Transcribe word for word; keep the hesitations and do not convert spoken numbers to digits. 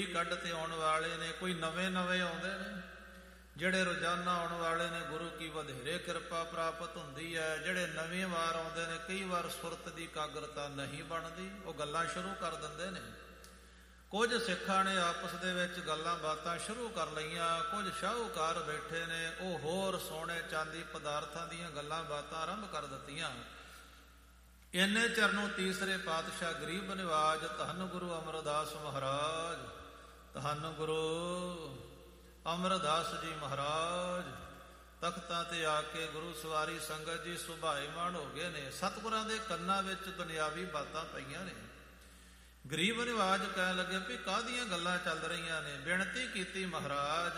ਕੱਢ ਤੇ ਆਉਣ ਵਾਲੇ ਨੇ, ਕੋਈ ਨਵੇਂ ਨਵੇਂ ਆਉਂਦੇ ਨੇ। ਜਿਹੜੇ ਰੋਜ਼ਾਨਾ ਆਉਣ ਵਾਲੇ ਨੇ ਗੁਰੂ ਕੀ ਵਧੇਰੇ ਕਿਰਪਾ ਪ੍ਰਾਪਤ ਹੁੰਦੀ ਹੈ। ਜਿਹੜੇ ਨਵੀਂ ਵਾਰ ਆਉਂਦੇ ਨੇ ਕਈ ਵਾਰ ਸੁਰਤ ਦੀ ਇਕਾਗਰਤਾ ਨਹੀਂ ਬਣਦੀ, ਉਹ ਗੱਲਾਂ ਸ਼ੁਰੂ ਕਰ ਦਿੰਦੇ ਨੇ। ਕੁਝ ਸਿੱਖਾਂ ਨੇ ਆਪਸ ਦੇ ਵਿੱਚ ਗੱਲਾਂ ਬਾਤਾਂ ਸ਼ੁਰੂ ਕਰ ਲਈਆਂ। ਕੁਝ ਸ਼ਾਹੂਕਾਰ ਬੈਠੇ ਨੇ, ਉਹ ਹੋਰ ਸੋਨੇ ਚਾਂਦੀ ਪਦਾਰਥਾਂ ਦੀਆਂ ਗੱਲਾਂ ਬਾਤਾਂ ਆਰੰਭ ਕਰ ਦਿੱਤੀਆਂ। ਇੰਨੇ ਚਿਰ ਨੂੰ ਤੀਸਰੇ ਪਾਤਸ਼ਾਹ ਗਰੀਬ ਨਿਵਾਜ ਧੰਨ ਗੁਰੂ ਅਮਰਦਾਸ ਮਹਾਰਾਜ, ਧੰਨ ਗੁਰੂ ਅਮਰਦਾਸ ਜੀ ਮਹਾਰਾਜ ਤਖਤਾਂ ਤੇ ਆ ਕੇ ਗੁਰੂ ਸਵਾਰੀ ਸੰਗਤ ਜੀ ਸੁਭਾਏਮਾਨ ਹੋ ਗਏ ਨੇ। ਸਤਿਗੁਰਾਂ ਦੇ ਕੰਨਾਂ ਵਿੱਚ ਦੁਨਿਆਵੀ ਬਾਤਾਂ ਪਈਆਂ ਨੇ। ਗਰੀਬ ਨਿਵਾਜ ਕਹਿਣ ਲੱਗੇ ਵੀ ਕਾਹਦੀਆਂ ਗੱਲਾਂ ਚੱਲ ਰਹੀਆਂ ਨੇ। ਬੇਨਤੀ ਕੀਤੀ, ਮਹਾਰਾਜ